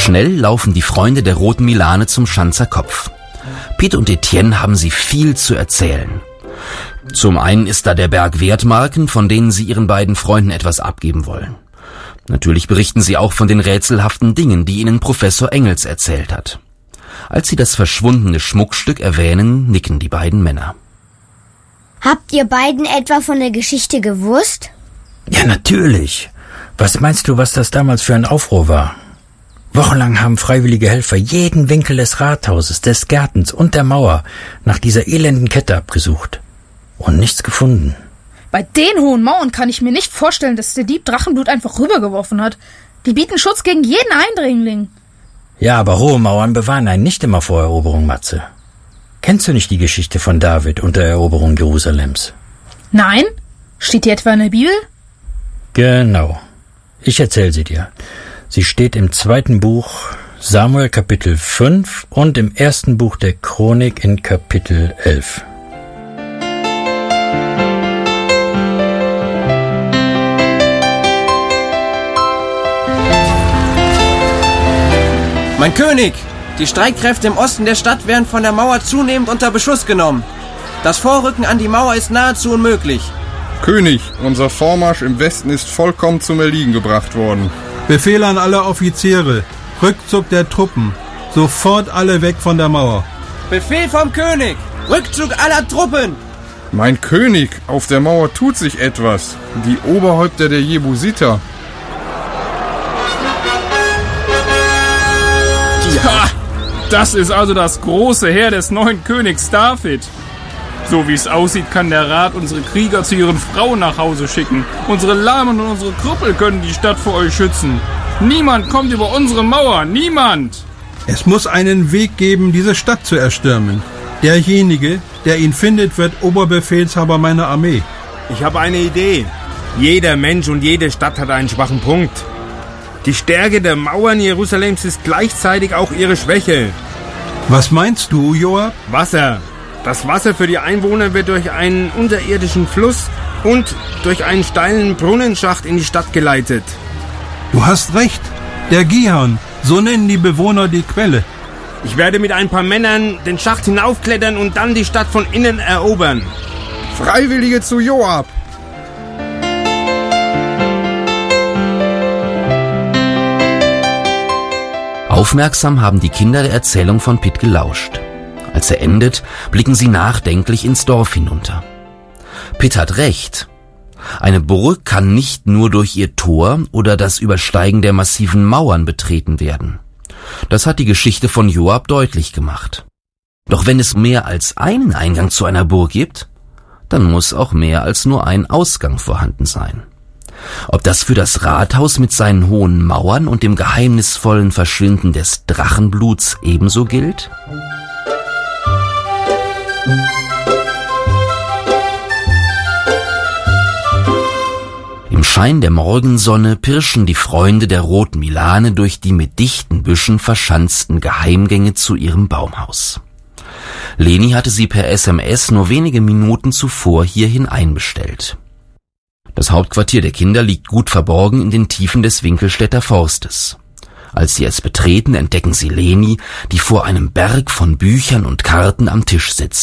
Schnell laufen die Freunde der Roten Milane zum Schanzer Kopf. Piet und Etienne haben sie viel zu erzählen. Zum einen ist da der Berg Wertmarken, von denen sie ihren beiden Freunden etwas abgeben wollen. Natürlich berichten sie auch von den rätselhaften Dingen, die ihnen Professor Engels erzählt hat. Als sie das verschwundene Schmuckstück erwähnen, nicken die beiden Männer. Habt ihr beiden etwa von der Geschichte gewusst? Ja, natürlich. Was meinst du, was das damals für ein Aufruhr war? Wochenlang haben freiwillige Helfer jeden Winkel des Rathauses, des Gärtens und der Mauer nach dieser elenden Kette abgesucht. Und nichts gefunden. Bei den hohen Mauern kann ich mir nicht vorstellen, dass der Dieb Drachenblut einfach rübergeworfen hat. Die bieten Schutz gegen jeden Eindringling. Ja, aber hohe Mauern bewahren einen nicht immer vor Eroberung, Matze. Kennst du nicht die Geschichte von David und der Eroberung Jerusalems? Nein? Steht die etwa in der Bibel? Genau. Ich erzähle sie dir. Sie steht im 2. Buch Samuel Kapitel 5 und im 1. Buch der Chronik in Kapitel 11. Mein König! Die Streitkräfte im Osten der Stadt werden von der Mauer zunehmend unter Beschuss genommen. Das Vorrücken an die Mauer ist nahezu unmöglich. König, unser Vormarsch im Westen ist vollkommen zum Erliegen gebracht worden. Befehl an alle Offiziere. Rückzug der Truppen. Sofort alle weg von der Mauer. Befehl vom König! Rückzug aller Truppen! Mein König, auf der Mauer tut sich etwas. Die Oberhäupter der Jebusiter. Ha! Das ist also das große Heer des neuen Königs David. So wie es aussieht, kann der Rat unsere Krieger zu ihren Frauen nach Hause schicken. Unsere Lahmen und unsere Krüppel können die Stadt vor euch schützen. Niemand kommt über unsere Mauer, niemand! Es muss einen Weg geben, diese Stadt zu erstürmen. Derjenige, der ihn findet, wird Oberbefehlshaber meiner Armee. Ich habe eine Idee. Jeder Mensch und jede Stadt hat einen schwachen Punkt. Die Stärke der Mauern Jerusalems ist gleichzeitig auch ihre Schwäche. Was meinst du, Joab? Wasser. Das Wasser für die Einwohner wird durch einen unterirdischen Fluss und durch einen steilen Brunnenschacht in die Stadt geleitet. Du hast recht. Der Gihon. So nennen die Bewohner die Quelle. Ich werde mit ein paar Männern den Schacht hinaufklettern und dann die Stadt von innen erobern. Freiwillige zu Joab! Aufmerksam haben die Kinder der Erzählung von Piet gelauscht. Als er endet, blicken sie nachdenklich ins Dorf hinunter. Piet hat recht. Eine Burg kann nicht nur durch ihr Tor oder das Übersteigen der massiven Mauern betreten werden. Das hat die Geschichte von Joab deutlich gemacht. Doch wenn es mehr als einen Eingang zu einer Burg gibt, dann muss auch mehr als nur ein Ausgang vorhanden sein. Ob das für das Rathaus mit seinen hohen Mauern und dem geheimnisvollen Verschwinden des Drachenbluts ebenso gilt? Im Schein der Morgensonne pirschen die Freunde der Roten Milane durch die mit dichten Büschen verschanzten Geheimgänge zu ihrem Baumhaus. Leni hatte sie per SMS nur wenige Minuten zuvor hierhin einbestellt. Das Hauptquartier der Kinder liegt gut verborgen in den Tiefen des Winkelstädter Forstes. Als sie es betreten, entdecken sie Leni, die vor einem Berg von Büchern und Karten am Tisch sitzt.